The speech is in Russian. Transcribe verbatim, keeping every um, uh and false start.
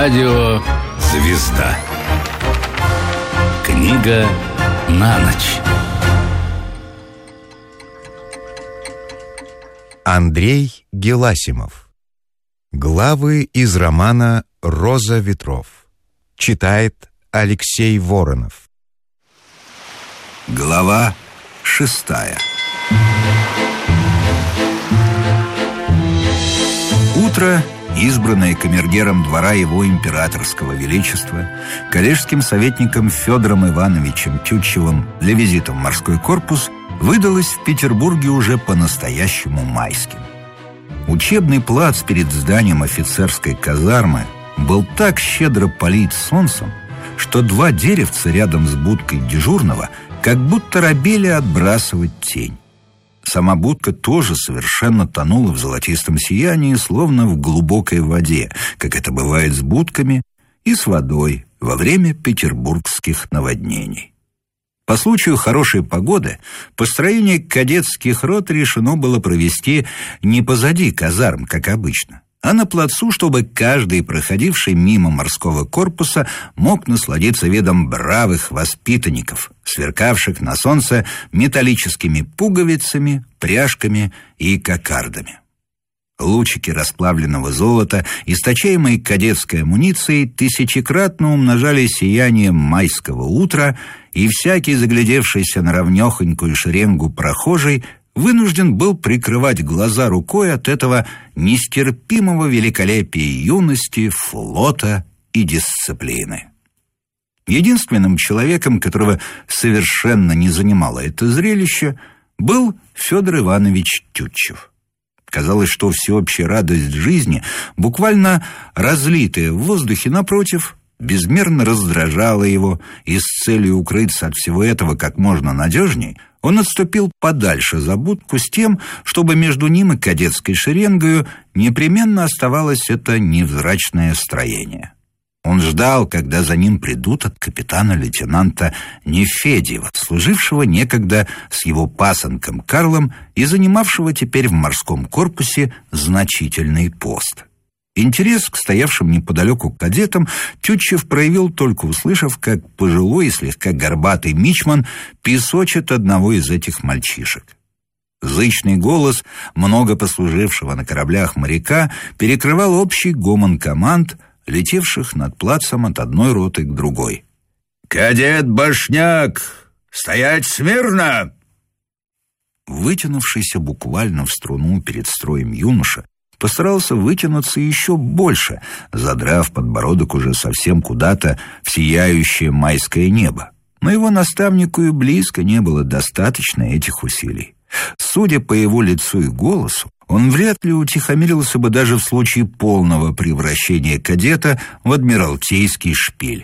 Радио «Звезда». Книга на ночь. Андрей Геласимов. Главы из романа «Роза ветров». Читает Алексей Воронов. Глава шестая. Утро, избранное камергером двора его императорского величества, коллежским советником Федором Ивановичем Тютчевым для визита в морской корпус, выдалось в Петербурге уже по-настоящему майским. Учебный плац перед зданием офицерской казармы был так щедро полит солнцем, что два деревца рядом с будкой дежурного как будто робели отбрасывать тень. Сама будка тоже совершенно тонула в золотистом сиянии, словно в глубокой воде, как это бывает с будками и с водой во время петербургских наводнений. По случаю хорошей погоды построение кадетских рот решено было провести не позади казарм, как обычно, а на плацу, чтобы каждый, проходивший мимо морского корпуса, мог насладиться видом бравых воспитанников, сверкавших на солнце металлическими пуговицами, пряжками и кокардами. Лучики расплавленного золота, источаемые кадетской амуницией, тысячекратно умножали сияние майского утра, и всякий, заглядевшийся на ровнёхонькую шеренгу прохожий, вынужден был прикрывать глаза рукой от этого нестерпимого великолепия юности, флота и дисциплины. Единственным человеком, которого совершенно не занимало это зрелище, был Федор Иванович Тютчев. Казалось, что всеобщая радость жизни, буквально разлитая в воздухе напротив, безмерно раздражала его, и с целью укрыться от всего этого как можно надежней, он отступил подальше за будку с тем, чтобы между ним и кадетской шеренгою непременно оставалось это невзрачное строение. Он ждал, когда за ним придут от капитана-лейтенанта Нефедьева, служившего некогда с его пасынком Карлом и занимавшего теперь в морском корпусе значительный пост. Интерес к стоявшим неподалеку кадетам Тютчев проявил, только услышав, как пожилой и слегка горбатый мичман песочит одного из этих мальчишек. Зычный голос много послужившего на кораблях моряка перекрывал общий гомон команд, летевших над плацем от одной роты к другой. «Кадет Башняк! Стоять смирно!» Вытянувшийся буквально в струну перед строем юноша постарался вытянуться еще больше, задрав подбородок уже совсем куда-то в сияющее майское небо. Но его наставнику и близко не было достаточно этих усилий. Судя по его лицу и голосу, он вряд ли утихомирился бы даже в случае полного превращения кадета в адмиралтейский шпиль.